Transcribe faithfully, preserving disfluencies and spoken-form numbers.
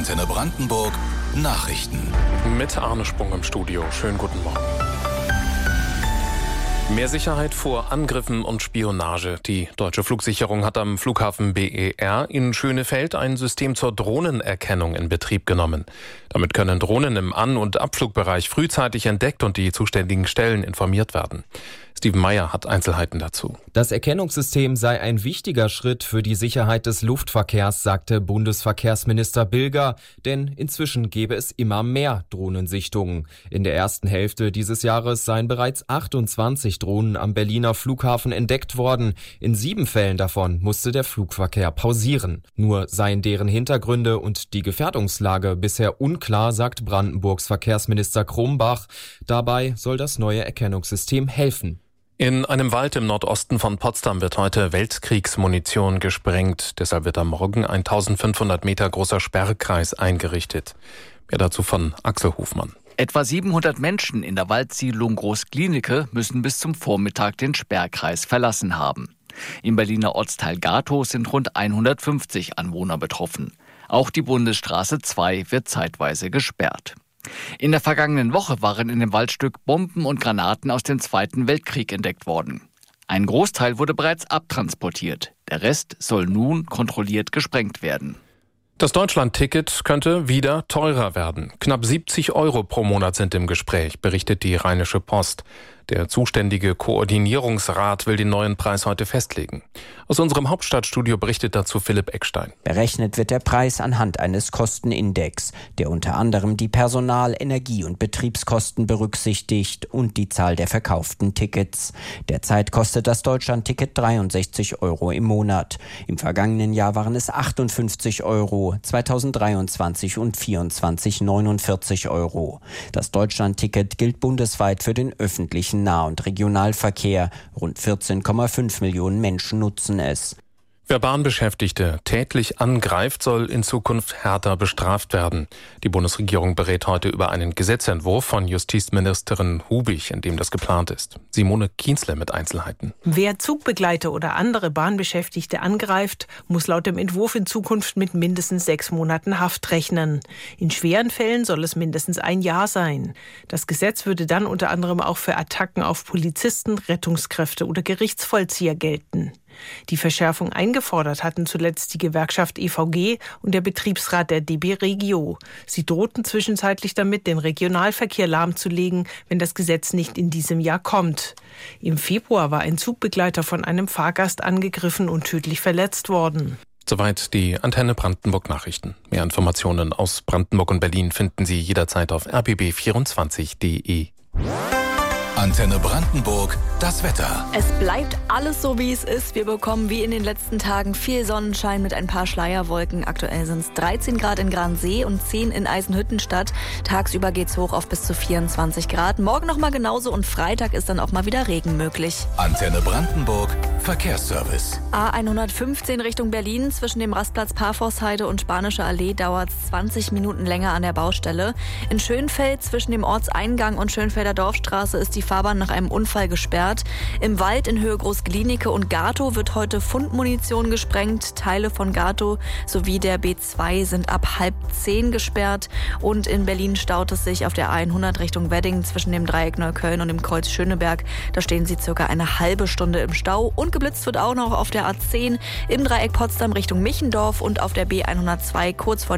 Antenne Brandenburg Nachrichten. Mit Arne Sprung im Studio. Schönen guten Morgen. Mehr Sicherheit vor Angriffen und Spionage. Die deutsche Flugsicherung hat am Flughafen B E R in Schönefeld ein System zur Drohnenerkennung in Betrieb genommen. Damit können Drohnen im An- und Abflugbereich frühzeitig entdeckt und die zuständigen Stellen informiert werden. Steven Meyer hat Einzelheiten dazu. Das Erkennungssystem sei ein wichtiger Schritt für die Sicherheit des Luftverkehrs, sagte Bundesverkehrsminister Bilger. Denn inzwischen gäbe es immer mehr Drohnensichtungen. In der ersten Hälfte dieses Jahres seien bereits achtundzwanzig Drohnen am Berliner Flughafen entdeckt worden. In sieben Fällen davon musste der Flugverkehr pausieren. Nur seien deren Hintergründe und die Gefährdungslage bisher unklar, sagt Brandenburgs Verkehrsminister Krombach. Dabei soll das neue Erkennungssystem helfen. In einem Wald im Nordosten von Potsdam wird heute Weltkriegsmunition gesprengt. Deshalb wird am Morgen ein eintausendfünfhundert Meter großer Sperrkreis eingerichtet. Mehr dazu von Axel Hofmann. Etwa siebenhundert Menschen in der Waldsiedlung Groß-Glienicke müssen bis zum Vormittag den Sperrkreis verlassen haben. Im Berliner Ortsteil Gatow sind rund hundertfünfzig Anwohner betroffen. Auch die Bundesstraße zwei wird zeitweise gesperrt. In der vergangenen Woche waren in dem Waldstück Bomben und Granaten aus dem Zweiten Weltkrieg entdeckt worden. Ein Großteil wurde bereits abtransportiert. Der Rest soll nun kontrolliert gesprengt werden. Das Deutschland-Ticket könnte wieder teurer werden. Knapp siebzig Euro pro Monat sind im Gespräch, berichtet die Rheinische Post. Der zuständige Koordinierungsrat will den neuen Preis heute festlegen. Aus unserem Hauptstadtstudio berichtet dazu Philipp Eckstein. Berechnet wird der Preis anhand eines Kostenindex, der unter anderem die Personal-, Energie- und Betriebskosten berücksichtigt und die Zahl der verkauften Tickets. Derzeit kostet das Deutschland-Ticket dreiundsechzig Euro im Monat. Im vergangenen Jahr waren es achtundfünfzig Euro, zweitausenddreiundzwanzig und vierundzwanzig neunundvierzig Euro. Das Deutschland-Ticket gilt bundesweit für den öffentlichen Nah- und Regionalverkehr. Rund vierzehn Komma fünf Millionen Menschen nutzen es. Wer Bahnbeschäftigte tätlich angreift, soll in Zukunft härter bestraft werden. Die Bundesregierung berät heute über einen Gesetzentwurf von Justizministerin Hubig, in dem das geplant ist. Simone Kienzle mit Einzelheiten. Wer Zugbegleiter oder andere Bahnbeschäftigte angreift, muss laut dem Entwurf in Zukunft mit mindestens sechs Monaten Haft rechnen. In schweren Fällen soll es mindestens ein Jahr sein. Das Gesetz würde dann unter anderem auch für Attacken auf Polizisten, Rettungskräfte oder Gerichtsvollzieher gelten. Die Verschärfung eingefordert hatten zuletzt die Gewerkschaft E V G und der Betriebsrat der D B Regio. Sie drohten zwischenzeitlich damit, den Regionalverkehr lahmzulegen, wenn das Gesetz nicht in diesem Jahr kommt. Im Februar war ein Zugbegleiter von einem Fahrgast angegriffen und tödlich verletzt worden. Soweit die Antenne Brandenburg Nachrichten. Mehr Informationen aus Brandenburg und Berlin finden Sie jederzeit auf r b b vierundzwanzig punkt d e. Antenne Brandenburg, das Wetter. Es bleibt alles so, wie es ist. Wir bekommen wie in den letzten Tagen viel Sonnenschein mit ein paar Schleierwolken. Aktuell sind es dreizehn Grad in Gransee und zehn in Eisenhüttenstadt. Tagsüber geht's hoch auf bis zu vierundzwanzig Grad. Morgen noch mal genauso und Freitag ist dann auch mal wieder Regen möglich. Antenne Brandenburg, Verkehrsservice. A hundertfünfzehn Richtung Berlin. Zwischen dem Rastplatz Parforceheide und Spanische Allee dauert es zwanzig Minuten länger an der Baustelle. In Schönfeld zwischen dem Ortseingang und Schönfelder Dorfstraße ist die Fahrbahn nach einem Unfall gesperrt. Im Wald in Höhe Groß-Glienicke und Gatow wird heute Fundmunition gesprengt. Teile von Gatow sowie der B zwei sind ab halb zehn gesperrt. Und in Berlin staut es sich auf der A hundert Richtung Wedding zwischen dem Dreieck Neukölln und dem Kreuz Schöneberg. Da stehen sie circa eine halbe Stunde im Stau. Und geblitzt wird auch noch auf der A zehn im Dreieck Potsdam Richtung Michendorf und auf der B hundertzwei kurz vor